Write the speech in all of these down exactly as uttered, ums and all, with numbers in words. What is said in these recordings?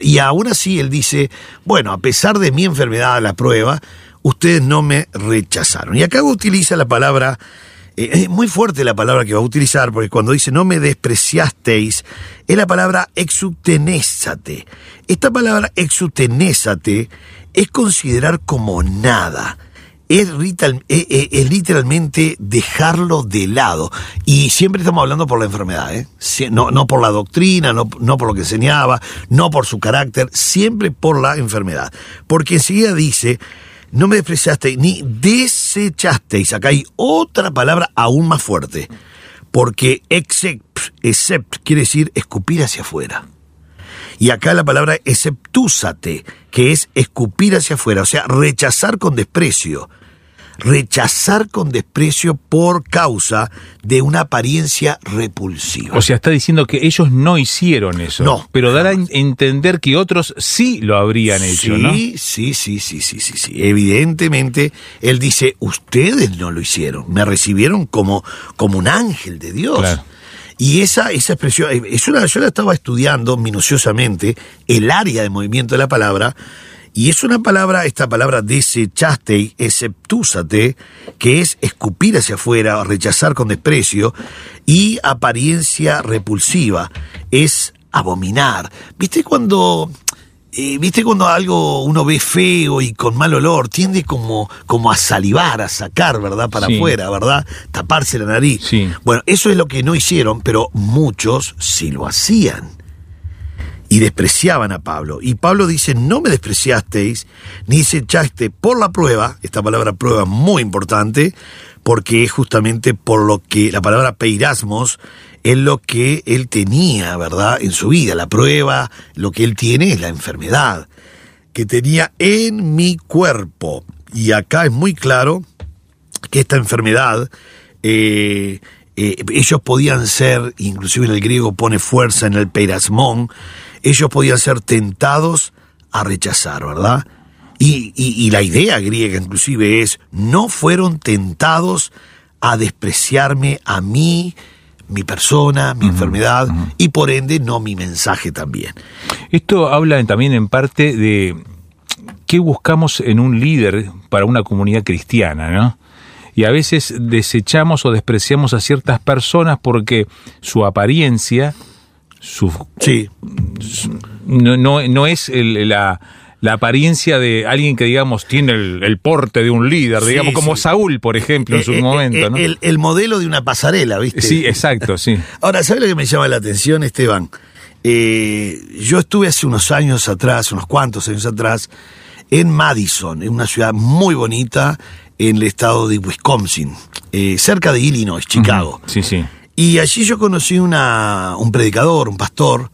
Y aún así él dice, bueno, a pesar de mi enfermedad, la prueba, ustedes no me rechazaron. Y acá utiliza la palabra, eh, es muy fuerte la palabra que va a utilizar, porque cuando dice no me despreciasteis, es la palabra exutenésate. Esta palabra exutenésate es considerar como nada. Es, es literalmente dejarlo de lado. Y siempre estamos hablando por la enfermedad, ¿eh? No, no por la doctrina, no, no por lo que enseñaba, no por su carácter, siempre por la enfermedad. Porque enseguida dice, no me despreciasteis ni desechasteis. Acá hay otra palabra aún más fuerte. Porque except, except quiere decir escupir hacia afuera. Y acá la palabra exceptúzate, que es escupir hacia afuera, o sea, rechazar con desprecio. Rechazar con desprecio por causa de una apariencia repulsiva. O sea, está diciendo que ellos no hicieron eso. No. Pero dar a entender que otros sí lo habrían hecho, sí, ¿no? Sí, sí, sí, sí, sí, sí. Evidentemente, él dice, ustedes no lo hicieron. Me recibieron como, como un ángel de Dios. Claro. Y esa, esa expresión, es una, yo la estaba estudiando minuciosamente, el área de movimiento de la palabra, y es una palabra, esta palabra desechaste, exceptúzate, que es escupir hacia afuera, rechazar con desprecio, y apariencia repulsiva, es abominar. ¿Viste cuando... Eh, ¿Viste cuando algo uno ve feo y con mal olor? Tiende como, como a salivar, a sacar, ¿verdad? Para sí. afuera, ¿verdad? Taparse la nariz. Sí. Bueno, eso es lo que no hicieron, pero muchos sí lo hacían. Y despreciaban a Pablo. Y Pablo dice, no me despreciasteis, ni desechaste por la prueba, esta palabra prueba es muy importante, porque es justamente por lo que la palabra peirasmos es lo que él tenía, ¿verdad?, en su vida. La prueba, lo que él tiene es la enfermedad que tenía en mi cuerpo. Y acá es muy claro que esta enfermedad, eh, eh, ellos podían ser, inclusive en el griego pone fuerza en el peirasmón, ellos podían ser tentados a rechazar, ¿verdad? Y, y, y la idea griega inclusive es, no fueron tentados a despreciarme a mí, mi persona, mi uh-huh, enfermedad, uh-huh. y por ende no mi mensaje también. Esto habla también en parte de qué buscamos en un líder para una comunidad cristiana, ¿no? Y a veces desechamos o despreciamos a ciertas personas porque su apariencia, su, sí. su no, no, no es el, la... la apariencia de alguien que, digamos, tiene el, el porte de un líder, sí, digamos, como sí. Saúl, por ejemplo, en eh, su eh, momento, eh, ¿no? El, el modelo de una pasarela, ¿viste? Sí, exacto, sí. Ahora, ¿sabes lo que me llama la atención, Esteban? Eh, yo estuve hace unos años atrás, unos cuantos años atrás, en Madison, en una ciudad muy bonita, en el estado de Wisconsin, eh, cerca de Illinois, Chicago. Uh-huh. Sí, sí. Y allí yo conocí una, un predicador, un pastor,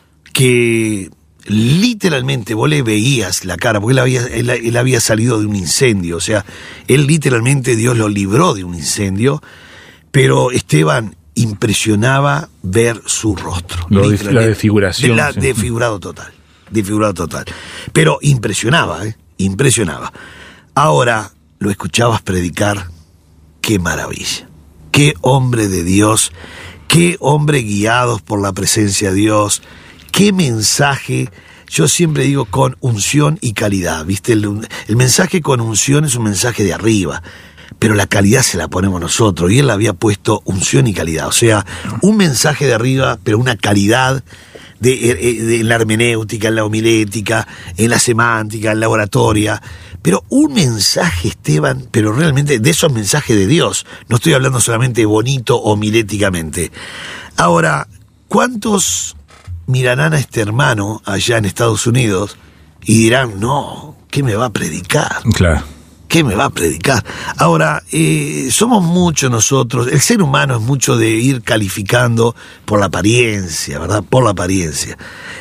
que... literalmente vos le veías la cara, porque él había, él, él había salido de un incendio, o sea, él literalmente Dios lo libró de un incendio, pero Esteban impresionaba ver su rostro. Lo de, la desfiguración. De la, sí. Desfigurado total, desfigurado total. Pero impresionaba, ¿eh? Impresionaba. Ahora lo escuchabas predicar, qué maravilla, qué hombre de Dios, qué hombre guiados por la presencia de Dios. ¿Qué mensaje? Yo siempre digo con unción y calidad, ¿viste? El, el mensaje con unción es un mensaje de arriba, pero la calidad se la ponemos nosotros, y él había puesto unción y calidad, o sea, un mensaje de arriba, pero una calidad de, de, de, en la hermenéutica, en la homilética, en la semántica, en la oratoria, pero un mensaje, Esteban, pero realmente de esos mensajes de Dios, no estoy hablando solamente bonito homiléticamente. Ahora, ¿cuántos mirarán a este hermano allá en Estados Unidos y dirán, no, ¿qué me va a predicar? Claro. ¿Qué me va a predicar? Ahora, eh, somos muchos nosotros, el ser humano es mucho de ir calificando por la apariencia, ¿verdad? Por la apariencia.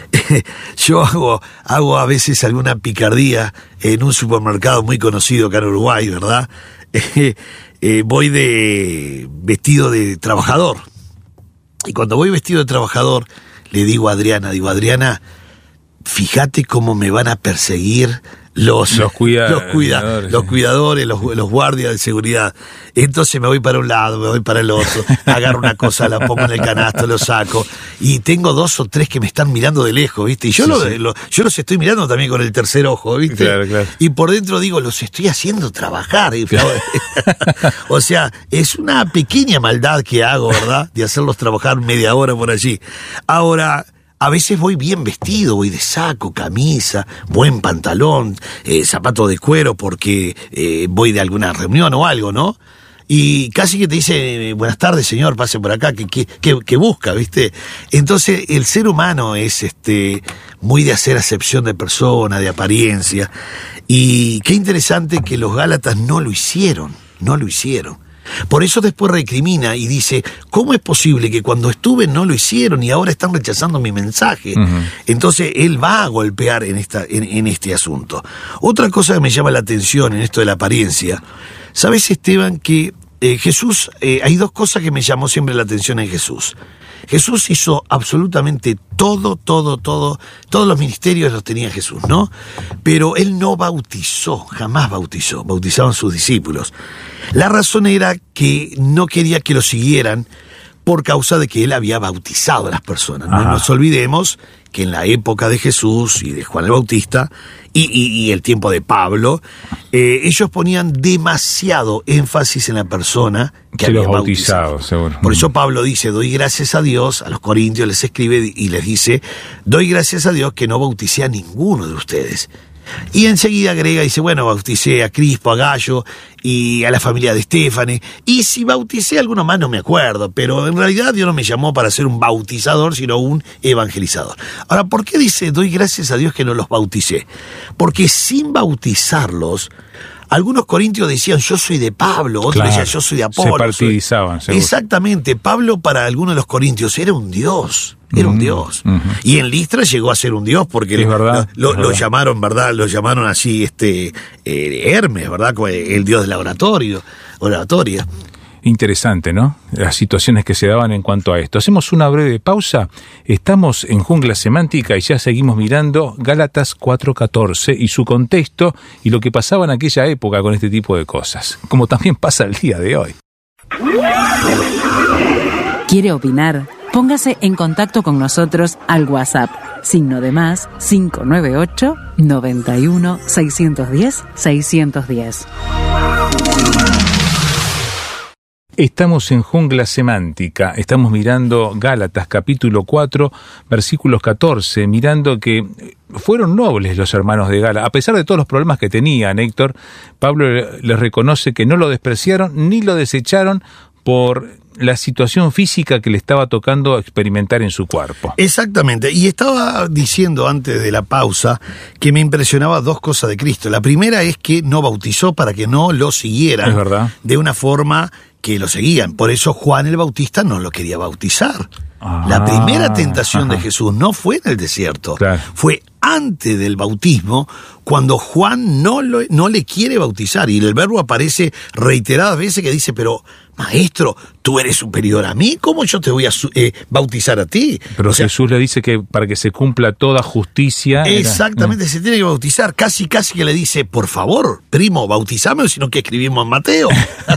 Yo hago, hago a veces alguna picardía en un supermercado muy conocido acá en Uruguay, ¿verdad? Eh, eh, voy de vestido de trabajador. Y cuando voy vestido de trabajador, le digo a Adriana, digo, Adriana, fíjate cómo me van a perseguir los, los, cuida, los, cuida, cuidadores, los sí. cuidadores, los, los guardias de seguridad. Entonces me voy para un lado, me voy para el otro, agarro una cosa, la pongo en el canasto, lo saco, y tengo dos o tres que me están mirando de lejos, ¿viste? Y yo, sí, lo, sí. Lo, yo los estoy mirando también con el tercer ojo, ¿viste? Claro, claro. Y por dentro digo, los estoy haciendo trabajar. Claro. O sea, es una pequeña maldad que hago, ¿verdad? De hacerlos trabajar media hora por allí. Ahora, a veces voy bien vestido, voy de saco, camisa, buen pantalón, eh, zapato de cuero porque eh, voy de alguna reunión o algo, ¿no? Y casi que te dice, buenas tardes, señor, pase por acá, que, que, que, que busca, ¿viste? Entonces, el ser humano es este muy de hacer acepción de persona, de apariencia. Y qué interesante que los Gálatas no lo hicieron, no lo hicieron. Por eso después recrimina y dice, ¿cómo es posible que cuando estuve no lo hicieron y ahora están rechazando mi mensaje? Uh-huh. Entonces él va a golpear en, esta, en, en este asunto. Otra cosa que me llama la atención en esto de la apariencia, ¿sabes, Esteban, que eh, Jesús, eh, hay dos cosas que me llamó siempre la atención en Jesús? Jesús hizo absolutamente todo, todo, todo, todos los ministerios los tenía Jesús, ¿no? Pero él no bautizó, jamás bautizó, bautizaban sus discípulos. La razón era que no quería que lo siguieran por causa de que él había bautizado a las personas. No nos olvidemos que en la época de Jesús y de Juan el Bautista y, y, y el tiempo de Pablo, eh, ellos ponían demasiado énfasis en la persona que, que había bautizado. bautizado. Seguro. Por eso Pablo dice, doy gracias a Dios, a los corintios les escribe y les dice, doy gracias a Dios que no bauticé a ninguno de ustedes. Y enseguida agrega y dice, bueno, bauticé a Crispo, a Gallo y a la familia de Estéfane, y si bauticé a alguno más no me acuerdo, pero en realidad Dios no me llamó para ser un bautizador, sino un evangelizador. Ahora, ¿por qué dice, doy gracias a Dios que no los bauticé? Porque sin bautizarlos, algunos corintios decían, yo soy de Pablo, otros claro, decían, yo soy de Apolo. Se partidizaban. Soy... Exactamente, Pablo para algunos de los corintios era un dios. Era un dios. Uh-huh. Y en Listra llegó a ser un dios porque es lo, verdad, lo, es lo verdad. llamaron, ¿verdad? Lo llamaron así, este eh, Hermes, ¿verdad? El dios del oratorio, oratoria. Interesante, ¿no? Las situaciones que se daban en cuanto a esto. Hacemos una breve pausa. Estamos en Jungla Semántica y ya seguimos mirando Gálatas cuatro catorce y su contexto y lo que pasaba en aquella época con este tipo de cosas, como también pasa el día de hoy. ¿Quiere opinar? Póngase en contacto con nosotros al WhatsApp, signo de más, cinco nueve ocho, noventa y uno, seiscientos diez, seiscientos diez. Estamos en Jungla Semántica, estamos mirando Gálatas capítulo cuatro, versículos catorce, mirando que fueron nobles los hermanos de Gálatas, a pesar de todos los problemas que tenían, Héctor. Pablo les reconoce que no lo despreciaron ni lo desecharon por la situación física que le estaba tocando experimentar en su cuerpo. Exactamente, y estaba diciendo antes de la pausa que me impresionaba dos cosas de Cristo. La primera es que no bautizó para que no lo siguieran. Es verdad. De una forma que lo seguían. Por eso Juan el Bautista no lo quería bautizar. Ah, la primera tentación ajá. de Jesús no fue en el desierto, claro. fue antes del bautismo, cuando Juan no, lo, no le quiere bautizar, y el verbo aparece reiteradas veces que dice, pero maestro, tú eres superior a mí, ¿cómo yo te voy a eh, bautizar a ti? Pero o sea, Jesús le dice que para que se cumpla toda justicia... Exactamente, era, se tiene que bautizar, casi casi que le dice, por favor, primo, bautizame, sino que escribimos en Mateo.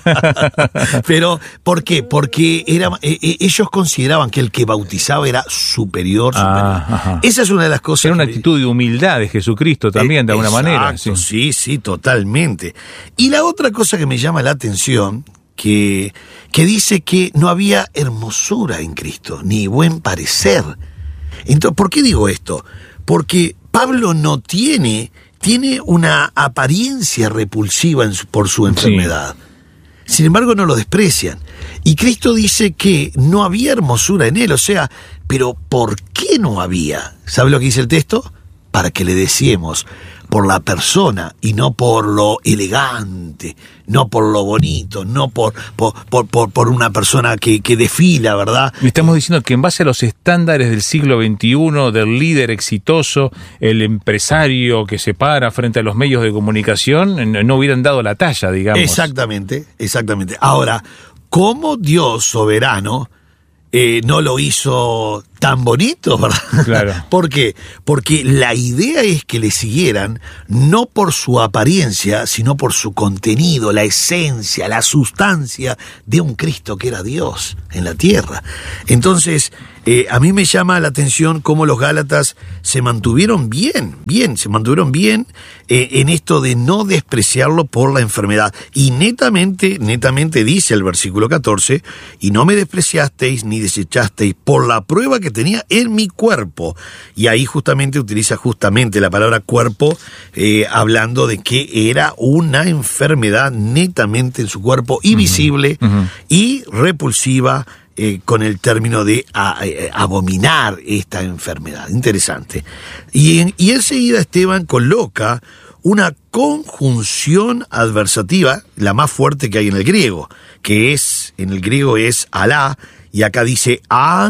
Pero, ¿por qué? Porque era, eh, ellos consideraban que el que bautizaba era superior, superior. Ah, esa es una de las cosas. Era una que... actitud de humildad de Jesucristo también, eh, de alguna exacto, manera. Sí. sí, sí, totalmente. Y la otra cosa que me llama la atención, que, que dice que no había hermosura en Cristo, ni buen parecer. Entonces, ¿por qué digo esto? Porque Pablo no tiene, tiene una apariencia repulsiva en su, por su enfermedad. Sí. Sin embargo, no lo desprecian. Y Cristo dice que no había hermosura en él, o sea, pero ¿por qué no había? ¿Sabe lo que dice el texto? Para que le deseemos por la persona y no por lo elegante, no por lo bonito, no por, por, por, por, por una persona que, que desfila, ¿verdad? Le estamos diciendo que en base a los estándares del siglo veintiuno, del líder exitoso, el empresario que se para frente a los medios de comunicación, no hubieran dado la talla, digamos. Exactamente, exactamente. Ahora, ¿cómo Dios soberano eh, no lo hizo tan bonito, ¿verdad? Claro. ¿Por qué? Porque la idea es que le siguieran no por su apariencia, sino por su contenido, la esencia, la sustancia de un Cristo que era Dios en la tierra. Entonces, eh, a mí me llama la atención cómo los Gálatas se mantuvieron bien, bien, se mantuvieron bien eh, en esto de no despreciarlo por la enfermedad. Y netamente, netamente dice el versículo catorce, y no me despreciasteis ni desechasteis por la prueba que tenía en mi cuerpo. Y ahí justamente utiliza justamente la palabra cuerpo, eh, hablando de que era una enfermedad netamente en su cuerpo y visible uh-huh. y repulsiva, eh, con el término de a, a, abominar esta enfermedad. Interesante. Y, en, y enseguida Esteban coloca una conjunción adversativa, la más fuerte que hay en el griego, que es, en el griego es alá, y acá dice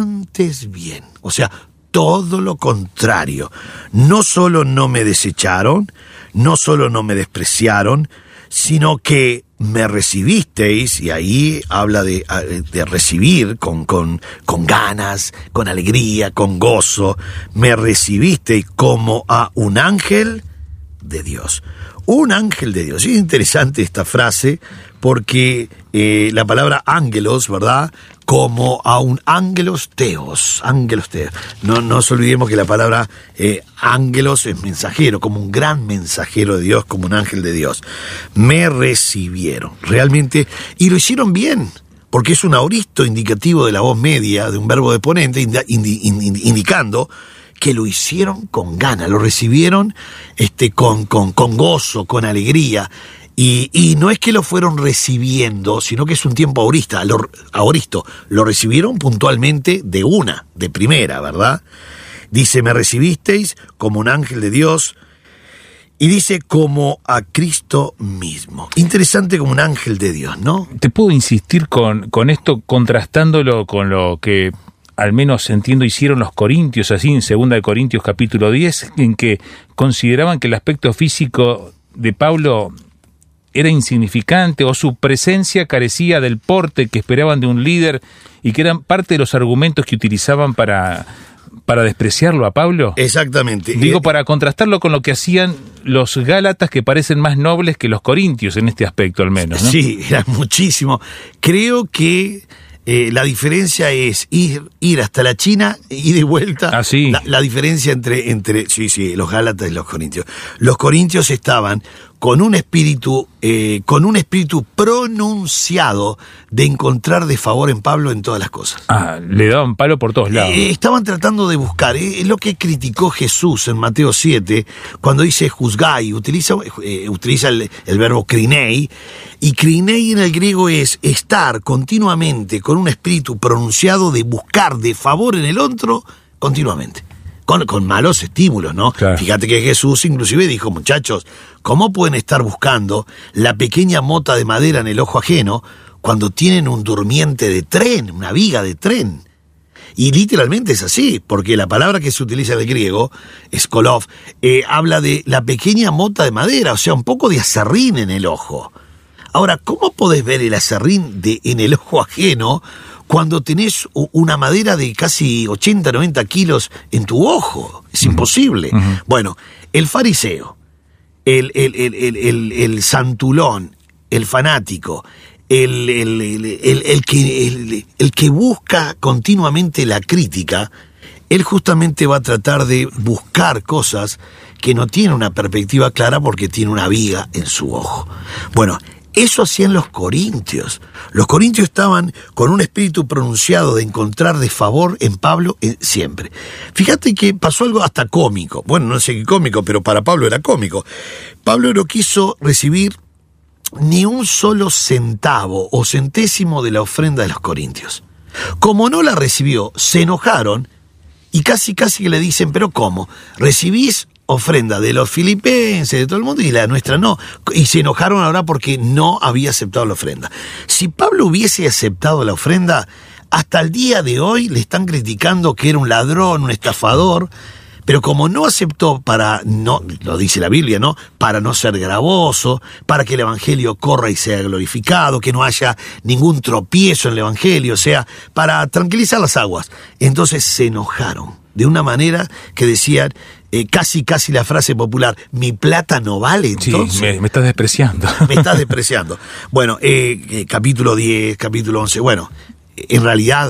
antes bien, o sea, todo lo contrario. No solo no me desecharon, no solo no me despreciaron, sino que me recibisteis, y ahí habla de, de recibir con, con, con ganas, con alegría, con gozo, me recibisteis como a un ángel de Dios. Un ángel de Dios. Y es interesante esta frase porque eh, la palabra ángelos, ¿verdad?, como a un ángelos teos, ángelos teos. No nos olvidemos que la palabra eh, ángelos es mensajero, como un gran mensajero de Dios, como un ángel de Dios. Me recibieron, realmente, y lo hicieron bien, porque es un aoristo indicativo de la voz media, de un verbo de ponente, indi, indi, indi, indicando que lo hicieron con ganas, lo recibieron este, con, con, con gozo, con alegría. Y, y no es que lo fueron recibiendo, sino que es un tiempo aorista, lo, aoristo. Lo recibieron puntualmente de una, de primera, ¿verdad? Dice, me recibisteis como un ángel de Dios. Y dice, como a Cristo mismo. Interesante, como un ángel de Dios, ¿no? Te puedo insistir con, con esto, contrastándolo con lo que, al menos entiendo, hicieron los corintios, así en segunda de Corintios capítulo diez, en que consideraban que el aspecto físico de Pablo era insignificante, o su presencia carecía del porte que esperaban de un líder, y que eran parte de los argumentos que utilizaban para, para despreciarlo a Pablo. Exactamente. Digo, para contrastarlo con lo que hacían los Gálatas, que parecen más nobles que los corintios en este aspecto, al menos, ¿no? Sí, era muchísimo. Creo que Eh, la diferencia es ir, ir hasta la China y de vuelta. Ah, sí. La, la diferencia entre, entre, sí, sí, los Gálatas y los corintios. Los corintios estaban con un espíritu, eh, con un espíritu pronunciado de encontrar de favor en Pablo en todas las cosas. Ah, le daban palo por todos lados. Eh, estaban tratando de buscar, eh, es lo que criticó Jesús en Mateo siete, cuando dice juzgai, utiliza, eh, utiliza el, el verbo krinei, y krinei en el griego es estar continuamente con un espíritu pronunciado de buscar de favor en el otro continuamente. Con, con malos estímulos, ¿no? Claro. Fíjate que Jesús inclusive dijo, muchachos, ¿cómo pueden estar buscando la pequeña mota de madera en el ojo ajeno cuando tienen un durmiente de tren, una viga de tren? Y literalmente es así, porque la palabra que se utiliza en el griego, skolov, eh, habla de la pequeña mota de madera, o sea, un poco de aserrín en el ojo. Ahora, ¿cómo podés ver el aserrín de, en el ojo ajeno cuando tenés una madera de casi ochenta, noventa kilos en tu ojo? Es uh-huh. imposible. Uh-huh. Bueno, el fariseo, el, el, el, el, el, el santulón, el fanático, el, el, el, el, el, que, el, el que busca continuamente la crítica, él justamente va a tratar de buscar cosas que no tienen una perspectiva clara porque tiene una viga en su ojo. Bueno, eso hacían los corintios. Los corintios estaban con un espíritu pronunciado de encontrar de favor en Pablo eh, siempre. Fíjate que pasó algo hasta cómico. Bueno, no sé qué cómico, pero para Pablo era cómico. Pablo no quiso recibir ni un solo centavo o centésimo de la ofrenda de los corintios. Como no la recibió, se enojaron y casi casi que le dicen, ¿pero cómo? ¿Recibís ofrenda de los filipenses, de todo el mundo, y la nuestra no? Y se enojaron ahora porque no había aceptado la ofrenda. Si Pablo hubiese aceptado la ofrenda, hasta el día de hoy le están criticando que era un ladrón, un estafador, Pero como no aceptó para, no, lo dice la Biblia, ¿no? Para no ser gravoso, para que el Evangelio corra y sea glorificado, que no haya ningún tropiezo en el Evangelio, o sea, para tranquilizar las aguas. Entonces se enojaron, de una manera que decían, eh, casi casi la frase popular, mi plata no vale, entonces. Sí, me, me estás despreciando. Me estás despreciando. Bueno, eh, eh, capítulo diez, capítulo once, bueno, en realidad,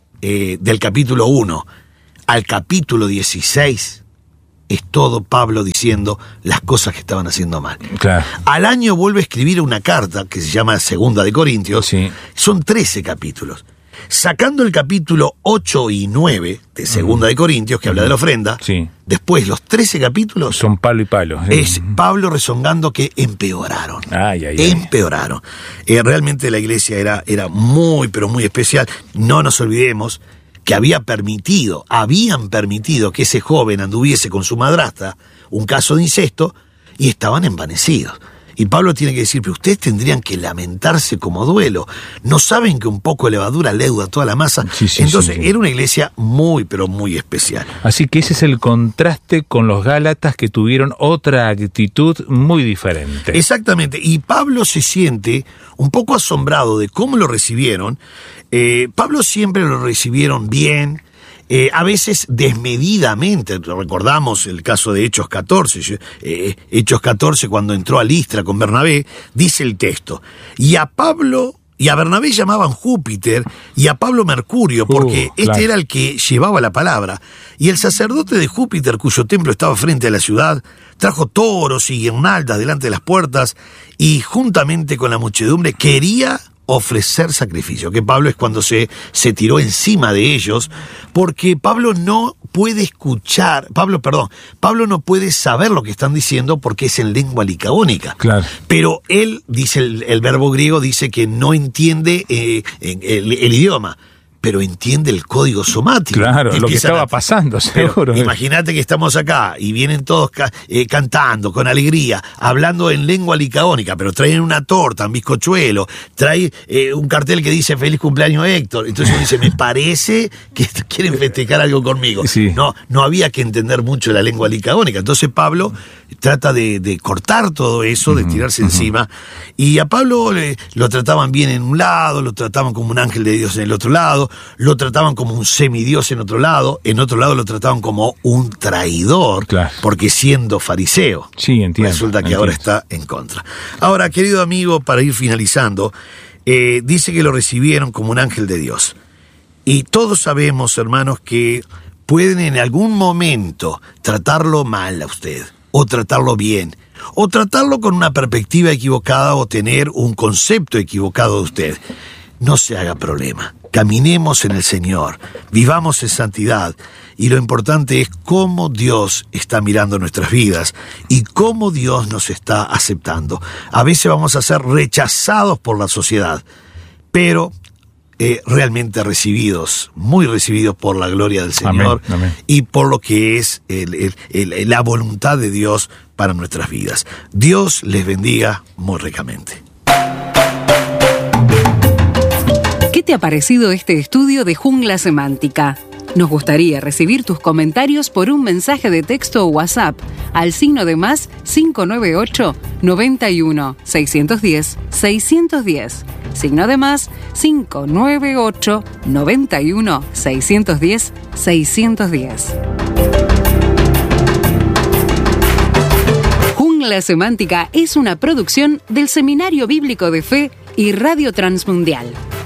eh, del capítulo uno al capítulo dieciséis, es todo Pablo diciendo las cosas que estaban haciendo mal. Claro. Al año vuelve a escribir una carta que se llama Segunda de Corintios, sí. Son trece capítulos. Sacando el capítulo ocho y nueve de Segunda uh-huh. de Corintios, que uh-huh. habla de la ofrenda, sí. después los trece capítulos son palo y palo. Sí. Es Pablo rezongando que empeoraron. Ay, ay, ay. Empeoraron. Eh, realmente la iglesia era, era muy, pero muy especial. No nos olvidemos que había permitido, habían permitido que ese joven anduviese con su madrastra, un caso de incesto, y estaban envanecidos. Y Pablo tiene que decir, pero ustedes tendrían que lamentarse como duelo. ¿No saben que un poco de levadura leuda toda la masa? Sí, sí, Entonces, sí, sí. era una iglesia muy, pero muy especial. Así que ese es el contraste con los Gálatas, que tuvieron otra actitud muy diferente. Exactamente. Y Pablo se siente un poco asombrado de cómo lo recibieron. Eh, Pablo siempre lo recibieron bien. Eh, a veces desmedidamente. Recordamos el caso de Hechos catorce, eh, Hechos catorce, cuando entró a Listra con Bernabé, dice el texto, y a Pablo y a Bernabé llamaban Júpiter y a Pablo Mercurio, porque uh, claro. este era el que llevaba la palabra, y el sacerdote de Júpiter, cuyo templo estaba frente a la ciudad, trajo toros y guirnaldas delante de las puertas, y juntamente con la muchedumbre quería ofrecer sacrificio, que Pablo es cuando se, se tiró encima de ellos, porque Pablo no puede escuchar, Pablo, perdón, Pablo no puede saber lo que están diciendo porque es en lengua licaónica. Claro. Pero él, dice el, el verbo griego, dice que no entiende eh, el, el idioma, pero entiende el código somático. Claro, lo que estaba a... pasando, seguro. Imagínate que estamos acá y vienen todos ca- eh, cantando con alegría, hablando en lengua licaónica, pero traen una torta, un bizcochuelo, traen eh, un cartel que dice feliz cumpleaños Héctor. Entonces uno dice, me parece que quieren festejar algo conmigo. Sí. No, no había que entender mucho la lengua licaónica. Entonces Pablo trata de, de cortar todo eso, de tirarse uh-huh. encima. Y a Pablo le, lo trataban bien en un lado, lo trataban como un ángel de Dios en el otro lado, lo trataban como un semidios en otro lado, en otro lado lo trataban como un traidor, claro. porque siendo fariseo, sí, entiendo, resulta que entiendo. ahora está en contra. Ahora, querido amigo, para ir finalizando, eh, dice que lo recibieron como un ángel de Dios. Y todos sabemos, hermanos, que pueden en algún momento tratarlo mal a usted, o tratarlo bien, o tratarlo con una perspectiva equivocada, o tener un concepto equivocado de usted. No se haga problema. Caminemos en el Señor, vivamos en santidad, y lo importante es cómo Dios está mirando nuestras vidas y cómo Dios nos está aceptando. A veces vamos a ser rechazados por la sociedad, pero eh, realmente recibidos, muy recibidos por la gloria del Señor. Amén, amén. Y por lo que es el, el, el, la voluntad de Dios para nuestras vidas. Dios les bendiga muy ricamente. ¿Qué te ha parecido este estudio de Jungla Semántica? Nos gustaría recibir tus comentarios por un mensaje de texto o WhatsApp al signo de más cinco nueve ocho, noventa y uno, seiscientos diez, seiscientos diez. Signo de más cinco nueve ocho, noventa y uno, seiscientos diez, seiscientos diez. Jungla Semántica es una producción del Seminario Bíblico de Fe y Radio Transmundial.